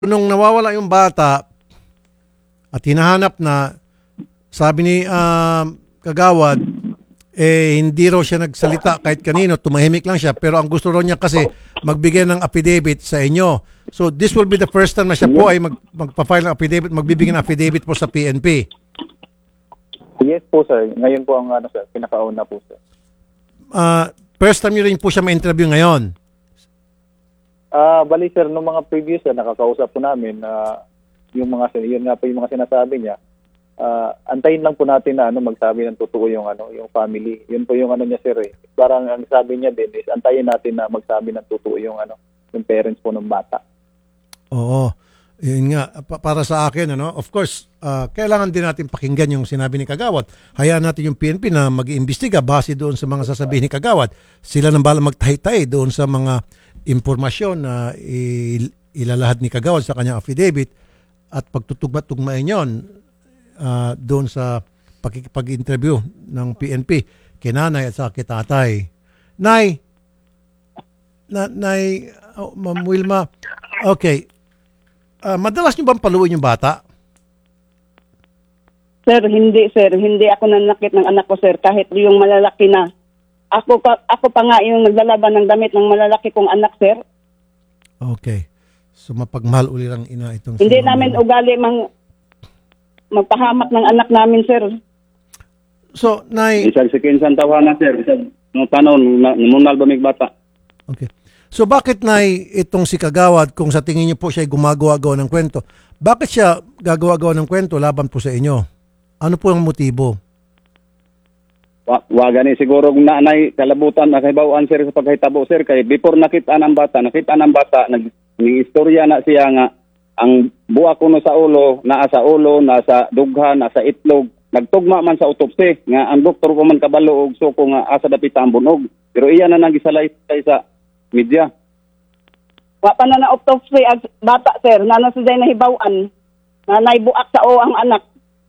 Nung nawawala yung bata at hinahanap na, sabi ni Kagawad, hindi raw siya nagsalita kahit kanino, tumahimik lang siya. Pero ang gusto raw niya kasi magbigay ng affidavit sa inyo. So this will be the first time na siya po ay magpa-file ng affidavit, magbibigay ng affidavit po sa PNP. Yes po, sir. Ngayon po ang sir, pinakauna po, sir. First time niyo rin po siya ma-interview ngayon? Bali, sir, nung mga previous na nakakausap po namin, yun nga po yung mga sinasabi niya, antayin lang po natin na magsabi ng totoo yung family. Yun po yung niya, sir. Parang ang sabi niya din is antayin natin na magsabi ng totoo yung parents po ng bata. Oo. Yun nga, para sa akin, of course, kailangan din natin pakinggan yung sinabi ni Kagawad. Hayaan natin yung PNP na mag-iimbestiga base doon sa mga sasabihin ni Kagawad. Sila nang bala magtahi-tahi doon sa mga impormasyon na ilalahad ni Kagawad sa kanyang affidavit at pagtutugma-tugmain yon doon sa pag-interview ng PNP kay nanay at sa kay tatay. Nay, Ma'am Wilma, okay. Madalas nyo bang paluin yung bata? Sir. Hindi ako nanakit ng anak ko, sir. Kahit yung malalaki na. Ako pa nga yung naglalaban ng damit ng malalaki kong anak, sir. Okay. So mapagmahal uli lang ina itong... Hindi namin ugali magpahamak ng anak namin, sir. So, Nay... Isang sekinsan tawanan, sir. Isang panon, namunal ba may bata? Okay. So bakit, Nay, itong si Kagawad, kung sa tingin niyo po siya ay gumagawa-gawa ng kwento, bakit siya gagawa-gawa ng kwento laban po sa inyo? Ano po ang motibo? Gani siguro kung naanay kalabutan na kay bawaan, sir, sa paghitabo, sir, kay before nakita ng bata, nag-istorya na siya nga ang buwa kuno sa ulo, nasa dughan, nasa itlog, nagtugma man sa autopsy nga ang doktor ko man kabalo og suko nga asa dapit ang bunog. Pero iya na nagisalay sa media. Wa pa na autopsy ang bata, sir. Nana sa na hibawan. Nanay buak sa ang anak.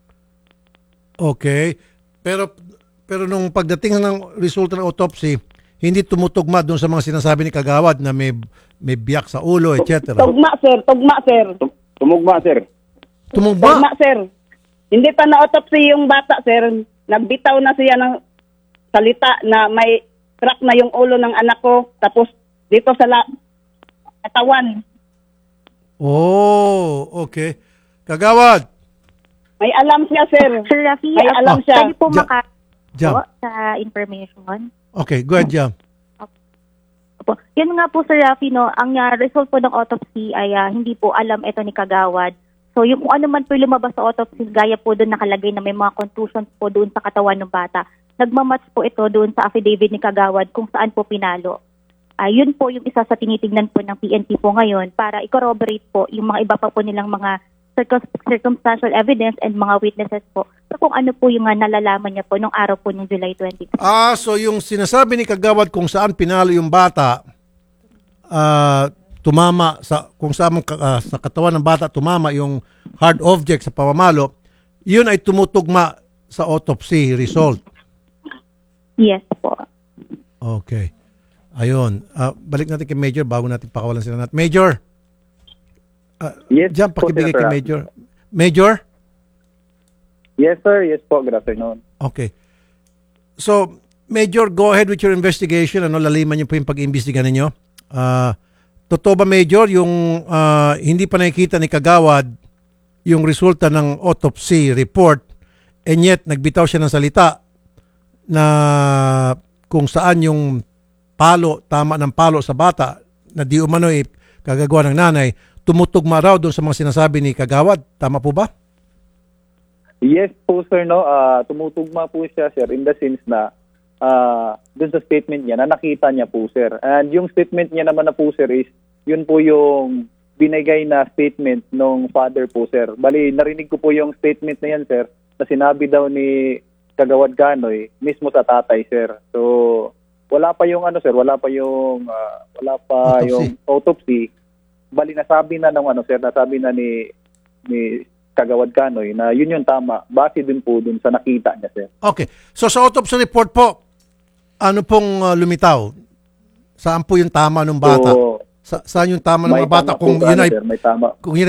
Okay. Pero nung pagdating ng resulta ng autopsy, hindi tumutugma doon sa mga sinasabi ni Kagawad na may biyak sa ulo, etc. Tugma, sir. Tumugma, sir. Tugma, sir. Hindi pa na-autopsy yung bata, sir. Nagbitaw na siya ng salita na may crack na yung ulo ng anak ko. Tapos dito sa katawan. Oh, okay. Kagawad. May alam siya, sir. Sir Rafi, may alam siya. Pwede po Jam. sa information. Okay, go ahead, Jam. Opo. Yan nga po, Sir Rafi, no, ang result po ng autopsy ay hindi po alam ito ni Kagawad. So yung kung ano man po lumabas sa autopsy, gaya po doon nakalagay na may mga contusions po doon sa katawan ng bata. Nagmamatch po ito doon sa affidavit ni Kagawad kung saan po pinalo. Yun po yung isa sa tinitignan po ng PNP po ngayon para i-corroborate po yung mga iba pa po nilang mga circumstantial evidence and mga witnesses po. So kung ano po yung nalalaman niya po nung araw po ng July 20. So yung sinasabi ni Kagawad kung saan pinalo yung bata, tumama kung saan sa katawan ng bata tumama yung hard object sa pamamalo, yun ay tumutugma sa autopsy result. Yes po. Okay. Ayun. Balik natin kay Major bago natin pakawalan sila natin. Major. Yes, Diyan, pakibigay kay sir. Major. Major? Yes, sir. Yes po. Good afternoon. Okay. So, Major, go ahead with your investigation. Laliman niyo po yung pag-iimbestiga ninyo. Totoo ba, Major, yung hindi pa nakikita ni Kagawad yung resulta ng autopsy report and yet nagbitaw siya ng salita na kung saan yung tama ng palo sa bata na di umano'y kagagawa ng nanay, tumutugma raw doon sa mga sinasabi ni Kagawad. Tama po ba? Yes po, sir. No? Tumutugma po siya, sir, in the sense na doon sa statement niya na nakita niya po, sir. And yung statement niya naman na po, sir, is yun po yung binigay na statement ng father po, sir. Bali, narinig ko po yung statement na yan, sir, na sinabi daw ni Kagawad Kanoy mismo sa tatay, sir. So, wala pa yung sir, wala pa yung autopsy. Bali, nasabi na ni Kagawad Kanoy na yun yung tama. Base din po dun sa nakita niya, sir. Okay. So sa autopsy report po, ano pong lumitaw? Saan po yung tama ng bata? So, Saan yung tama ng mga bata? Kung yun ay